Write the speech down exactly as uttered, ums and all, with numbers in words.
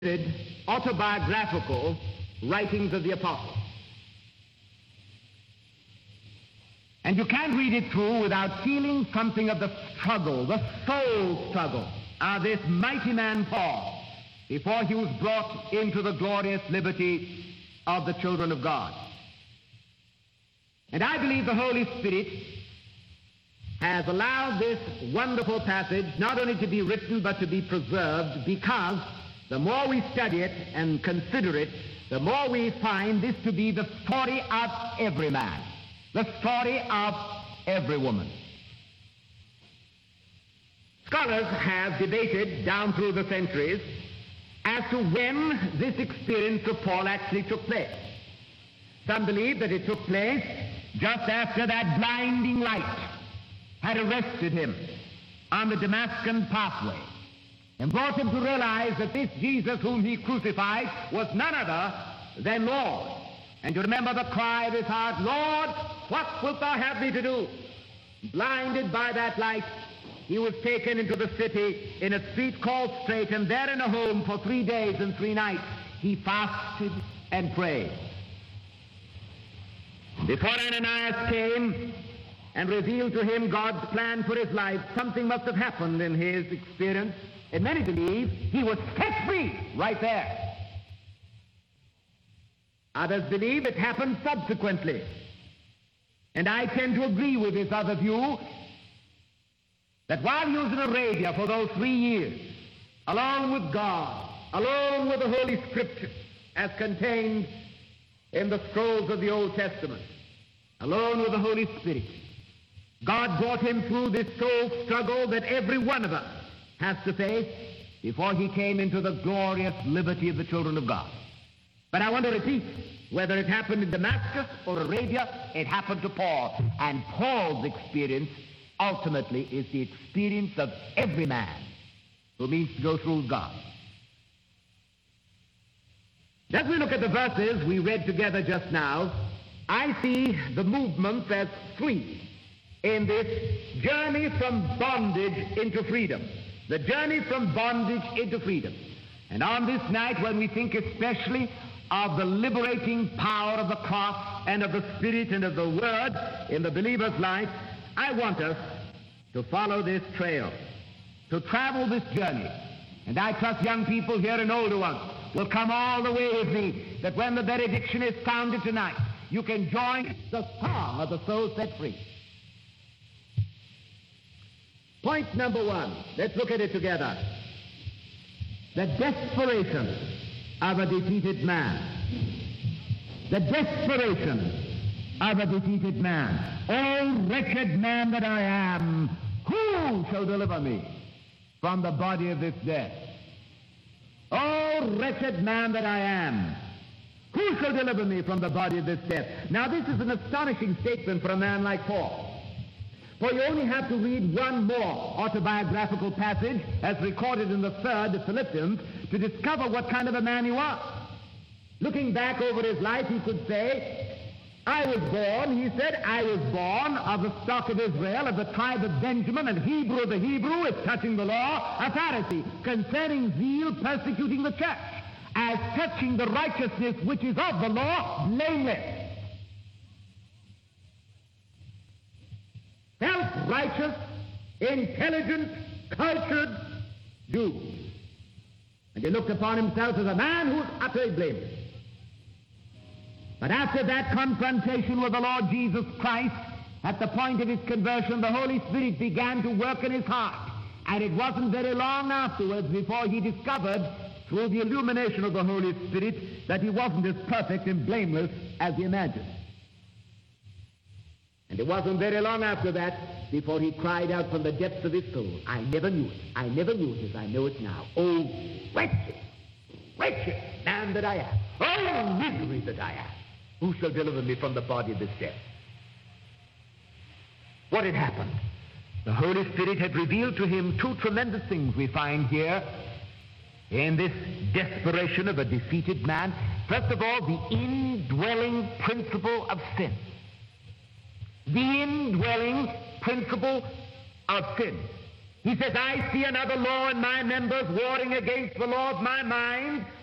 autobiographical writings of the apostles. And you can't read it through without feeling something of the struggle, the soul struggle of this mighty man Paul before he was brought into the glorious liberty of the children of God. And I believe the Holy Spirit has allowed this wonderful passage not only to be written but to be preserved, because the more we study it and consider it, the more we find this to be the story of every man, the story of every woman. Scholars have debated down through the centuries as to when this experience of Paul actually took place. Some believe that it took place just after that blinding light had arrested him on the Damascus pathway and brought him to realize that this Jesus whom he crucified was none other than Lord. And to remember the cry of his heart, Lord, what wilt thou have me to do? Blinded by that light, he was taken into the city in a street called Straight, and there in a home for three days and three nights he fasted and prayed. Before Ananias came and revealed to him God's plan for his life, something must have happened in his experience, and many believe he was set free right there. Others believe it happened subsequently, and I tend to agree with this other view, that while he was in Arabia for those three years, alone with God, alone with the Holy Scripture as contained in the scrolls of the Old Testament, alone with the Holy Spirit, God brought him through this soul struggle that every one of us has to face before he came into the glorious liberty of the children of God. But I want to repeat, whether it happened in Damascus or Arabia, it happened to Paul. And Paul's experience ultimately is the experience of every man who means to go through God. As we look at the verses we read together just now, I see the movements as three in this journey from bondage into freedom. The journey from bondage into freedom. And on this night, when we think especially of the liberating power of the cross and of the Spirit and of the Word in the believer's life, I want us to follow this trail, to travel this journey. And I trust young people here and older ones will come all the way with me, that when the benediction is sounded tonight, you can join the song of the soul set free. Point number one, let's look at it together. The desperation of a defeated man. The desperation of a defeated man. Oh, wretched man that I am, who shall deliver me from the body of this death? Oh, wretched man that I am, who shall deliver me from the body of this death? Now, this is an astonishing statement for a man like Paul. For you only have to read one more autobiographical passage, as recorded in the third of Philippians, to discover what kind of a man he was. Looking back over his life, he could say, I was born, he said, I was born of the stock of Israel, of the tribe of Benjamin, and Hebrew of the Hebrew, if touching the law, a Pharisee, concerning zeal, persecuting the church, as touching the righteousness which is of the law, blameless. Self-righteous, intelligent, cultured Jew. And he looked upon himself as a man who was utterly blameless. But after that confrontation with the Lord Jesus Christ, at the point of his conversion, the Holy Spirit began to work in his heart. And it wasn't very long afterwards before he discovered, through the illumination of the Holy Spirit, that he wasn't as perfect and blameless as he imagined. And it wasn't very long after that before he cried out from the depths of his soul, I never knew it. I never knew it as I know it now. Oh, wretched, wretched man that I am. Oh, misery that I am. Who shall deliver me from the body of this death? What had happened? The Holy Spirit had revealed to him two tremendous things we find here in this desperation of a defeated man. First of all, the indwelling principle of sin. The indwelling principle of sin. He says, I see another law in my members warring against the law of my mind,